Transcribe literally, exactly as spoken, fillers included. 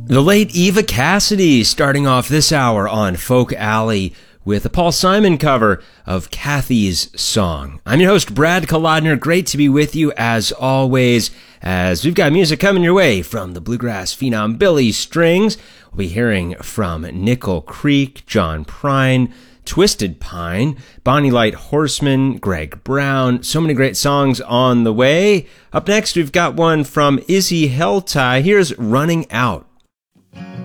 The late Eva Cassidy starting off this hour on Folk Alley with a Paul Simon cover of Kathy's Song. I'm your host, Brad Kolodner. Great to be with you as always, as we've got music coming your way from the bluegrass phenom Billy Strings. We'll be hearing from Nickel Creek, John Prine, Twisted Pine, Bonnie Light Horseman, Greg Brown. So many great songs on the way. Up next, we've got one from Izzy Helltie. Here's Running Out.